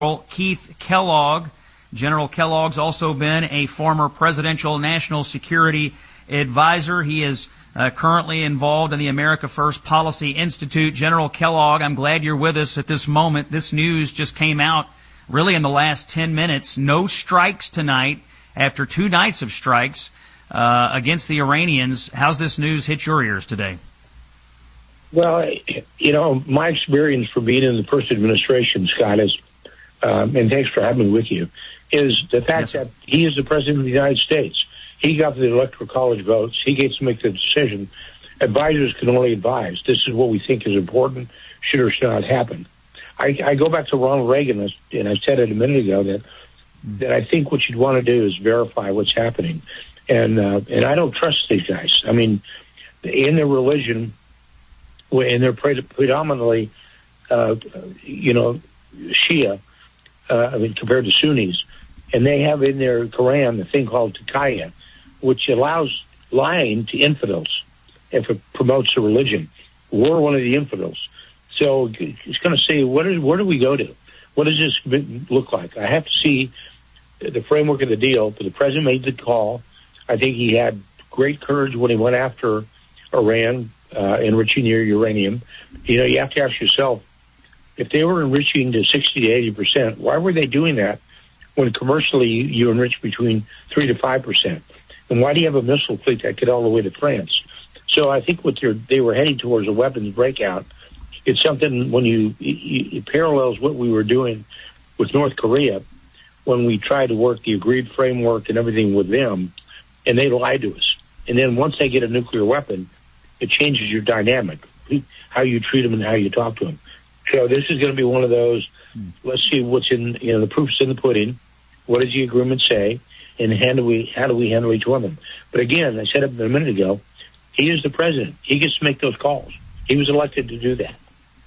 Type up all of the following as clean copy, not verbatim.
Keith Kellogg. General Kellogg's also been a former presidential national security advisor. He is currently involved in the America First Policy Institute. General Kellogg, I'm glad you're with us at this moment. This news just came out really in the last 10 minutes. No strikes tonight after 2 nights of strikes against the Iranians. How's this news hit your ears today? Well, my experience for being in the first administration, Scott, is, and thanks for having me with you, is the fact that he is the president of the United States. He got the electoral college votes. He gets to make the decision. Advisors can only advise. This is what we think is important, should or should not happen. I go back to Ronald Reagan, and I said it a minute ago, that I think what you'd want to do is verify what's happening. And I don't trust these guys. I mean, in their religion, and they're predominantly, Shia, compared to Sunnis, and they have in their Quran the thing called Taqiyya, which allows lying to infidels if it promotes the religion. We're one of the infidels. So it's going to say, where do we go to? What does this look like? I have to see the framework of the deal, but the president made the call. I think he had great courage when he went after Iran, enriching their uranium. You have to ask yourself, if they were enriching to 60 to 80%, why were they doing that when commercially you enrich between 3 to 5%? And why do you have a missile fleet that could all the way to France? So I think they were heading towards a weapons breakout. It's something when it parallels what we were doing with North Korea when we tried to work the agreed framework and everything with them, and they lied to us. And then once they get a nuclear weapon, it changes your dynamic, how you treat them and how you talk to them. So this is going to be one of those, let's see what's in, the proof's in the pudding. What does the agreement say? And how do we handle each one of them? But again, I said it a minute ago, he is the president. He gets to make those calls. He was elected to do that.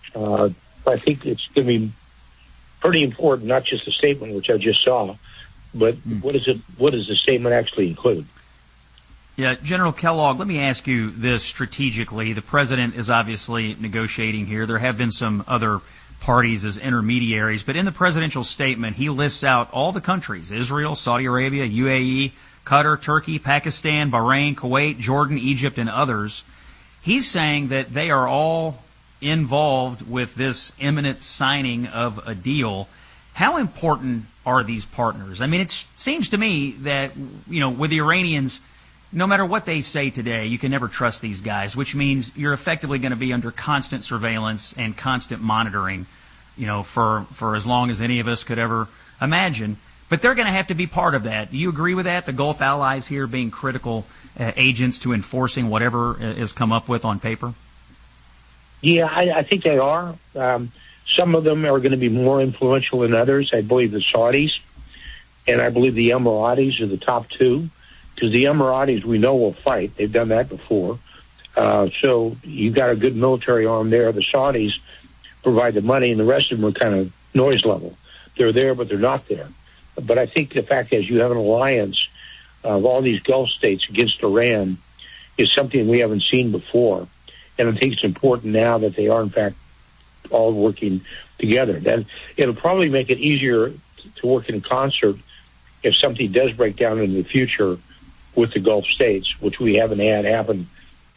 I think it's going to be pretty important, not just the statement, which I just saw, but what does the statement actually include? Yeah, General Kellogg, let me ask you this strategically. The president is obviously negotiating here. There have been some other parties as intermediaries, but in the presidential statement, he lists out all the countries: Israel, Saudi Arabia, UAE, Qatar, Turkey, Pakistan, Bahrain, Kuwait, Jordan, Egypt, and others. He's saying that they are all involved with this imminent signing of a deal. How important are these partners? I mean, it seems to me that, with the Iranians, no matter what they say today, you can never trust these guys, which means you're effectively going to be under constant surveillance and constant monitoring, for as long as any of us could ever imagine. But they're going to have to be part of that. Do you agree with that? The Gulf allies here being critical agents to enforcing whatever is come up with on paper? Yeah, I think they are. Some of them are going to be more influential than others. I believe the Saudis, and I believe the Emiratis are the top two. Because the Emiratis, we know, will fight. They've done that before. So you've got a good military arm there. The Saudis provide the money, and the rest of them are kind of noise level. They're there, but they're not there. But I think the fact is you have an alliance of all these Gulf states against Iran is something we haven't seen before. And I think it's important now that they are, in fact, all working together. Then it'll probably make it easier to work in concert if something does break down in the future with the Gulf states, which we haven't had happen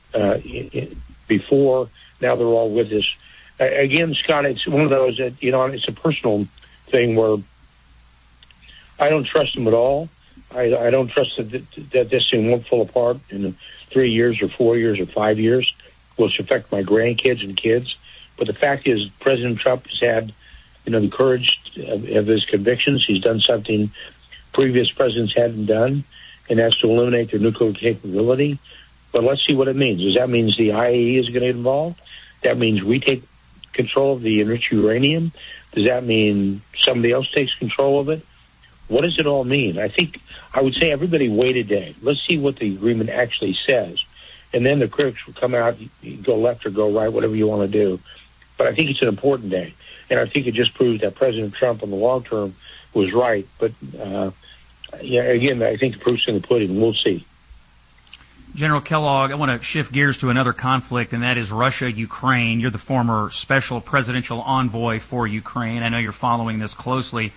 before. Now they're all with us. Again, Scott, it's one of those that, it's a personal thing where I don't trust them at all. I don't trust that this thing won't fall apart in 3 years or 4 years or 5 years, which affect my grandkids and kids. But the fact is, President Trump has had, the courage of his convictions. He's done something previous presidents hadn't done, and that's to eliminate their nuclear capability. But let's see what it means. Does that mean the IAEA is going to get involved? That means we take control of the enriched uranium? Does that mean somebody else takes control of it? What does it all mean? I would say everybody wait a day. Let's see what the agreement actually says. And then the critics will come out, go left or go right, whatever you want to do. But I think it's an important day. And I think it just proves that President Trump in the long term was right. But, again, I think the proof's in the pudding. We'll see. General Kellogg, I want to shift gears to another conflict, and that is Russia-Ukraine. You're the former special presidential envoy for Ukraine. I know you're following this closely.